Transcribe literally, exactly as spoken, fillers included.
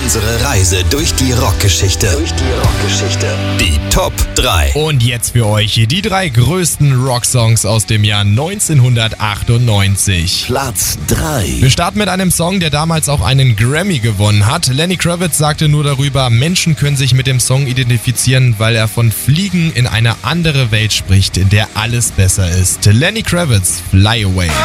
Unsere Reise durch die Rockgeschichte. Durch die Rockgeschichte. Die Top drei. Und jetzt für euch die drei größten Rocksongs aus dem Jahr neunzehnhundertachtundneunzig. Platz drei. Wir starten mit einem Song, der damals auch einen Grammy gewonnen hat. Lenny Kravitz sagte nur darüber, Menschen können sich mit dem Song identifizieren, weil er von Fliegen in eine andere Welt spricht, in der alles besser ist. Lenny Kravitz, Fly Away.